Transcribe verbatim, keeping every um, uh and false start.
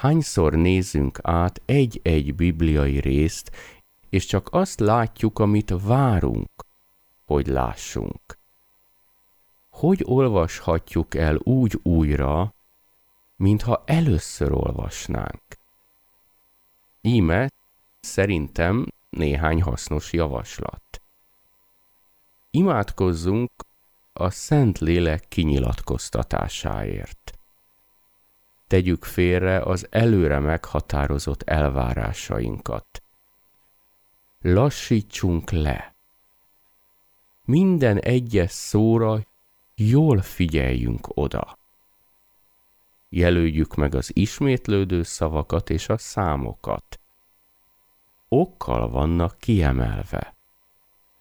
Hányszor nézzünk át egy-egy bibliai részt, és csak azt látjuk, amit várunk, hogy lássunk. Hogy olvashatjuk el úgy újra, mintha először olvasnánk? Íme szerintem néhány hasznos javaslat. Imádkozzunk a Szentlélek kinyilatkoztatásáért. Tegyük félre az előre meghatározott elvárásainkat. Lassítsunk le. Minden egyes szóra jól figyeljünk oda. Jelöljük meg az ismétlődő szavakat és a számokat. Okkal vannak kiemelve.